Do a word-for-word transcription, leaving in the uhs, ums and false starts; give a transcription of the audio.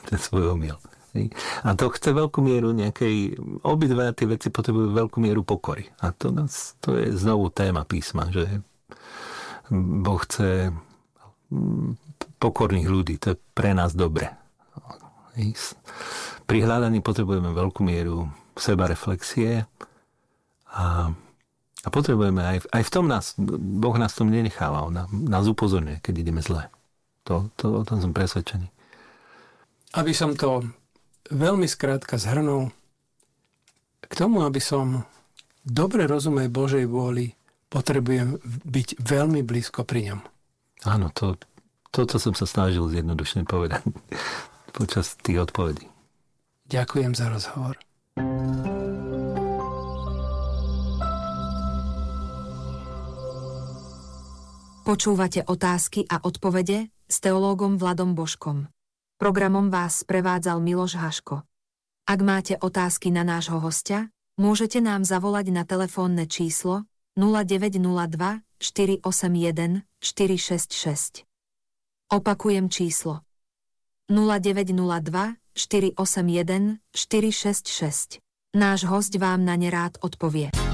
ten svoj omyl. A to chce veľkú mieru nejakej, obidve tie veci potrebujú veľkú mieru pokory. A to, to je znovu téma písma, že Boh chce pokorných ľudí, to je pre nás dobre. Pri hľadaní potrebujeme veľkú mieru sebareflexie a, a potrebujeme aj, aj v tom nás, Boh nás v tom nenecháva, on nás upozorňuje, keď ideme zle. To, to, o tom som presvedčený. Aby som to veľmi skrátka zhrnul, k tomu, aby som dobre rozumel Božej vôli, potrebujem byť veľmi blízko pri ňom. Áno, to, toto som sa snažil zjednodušne povedať počas tých odpovedí. Ďakujem za rozhovor. Počúvate otázky a odpovede s teológom Vladom Božkom. Programom vás prevádzal Miloš Haško. Ak máte otázky na nášho hostia, môžete nám zavolať na telefónne číslo nula deväť nula dva štyri osem jeden štyri šesť šesť. Opakujem číslo nula deväť nula dva štyri osem jeden štyri šesť šesť. Náš hosť vám na ne rád odpovie.